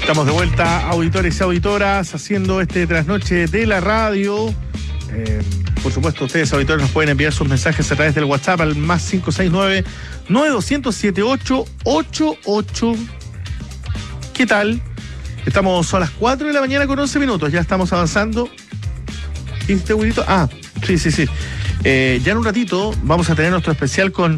Estamos de vuelta, auditores y auditoras, haciendo este trasnoche de la radio. Por supuesto, ustedes, auditores, nos pueden enviar sus mensajes a través del WhatsApp al más 569-9207-888. ¿Qué tal? Estamos a las 4 de la mañana con 11 minutos. Ya estamos avanzando. 15 segunditos. Sí. Ya en un ratito vamos a tener nuestro especial con